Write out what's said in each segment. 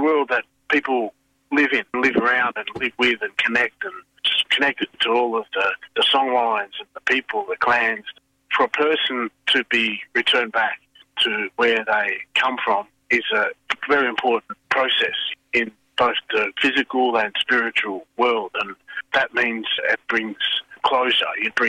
world that people live in, live around and live with and connect, and just connected to all of the song lines and the people, the clans. For a person to be returned back to where they come from is a very important process in both the physical and spiritual world, and that means it brings closure,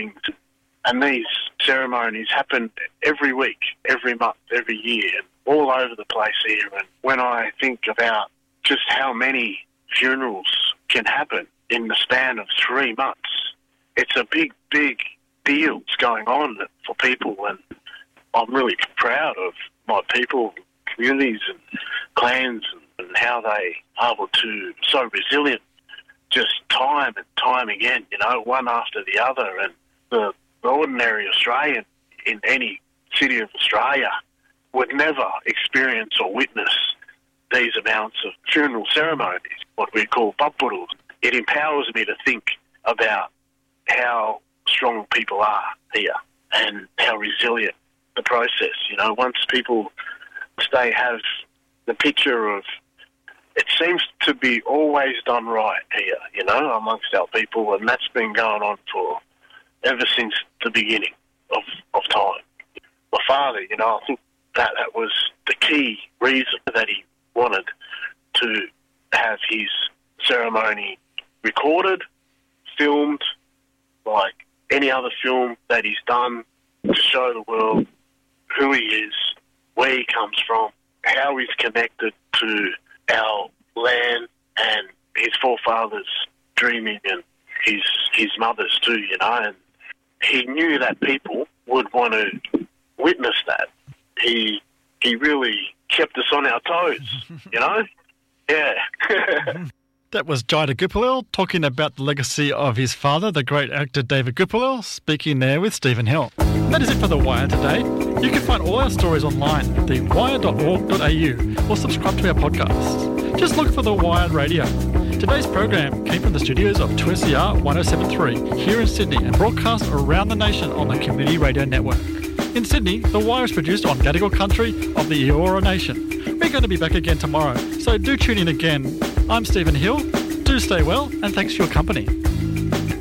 and these ceremonies happen every week, every month, every year, and all over the place here. And when I think about just how many funerals can happen in the span of 3 months, it's a big, big deal that's going on for people, and I'm really proud of my people, communities and clans, and how they are able to so resilient just time and time again, one after the other. And the ordinary Australian in any city of Australia would never experience or witness these amounts of funeral ceremonies, what we call papurus. It empowers me to think about how strong people are here and how resilient the process. Once people have the picture of, it seems to be always done right here, amongst our people, and that's been going on for ever since the beginning of time. My father, I think that was the key reason that he wanted to have his ceremony recorded, filmed, like any other film that he's done, to show the world who he is, where he comes from, how he's connected to our land and his forefathers' dreaming and his mother's too, and he knew that people would want to witness that. He really kept us on our toes, Yeah. That was Jai Gupilil talking about the legacy of his father, the great actor David Gupilil, speaking there with Stephen Hill. And that is it for The Wire today. You can find all our stories online at thewire.org.au or subscribe to our podcasts. Just look for The Wire Radio. Today's program came from the studios of 2SER 107.3 here in Sydney and broadcast around the nation on the Community Radio Network. In Sydney, The Wire is produced on Gadigal country of the Eora Nation. We're going to be back again tomorrow, so do tune in again. I'm Stephen Hill. Do stay well, and thanks for your company.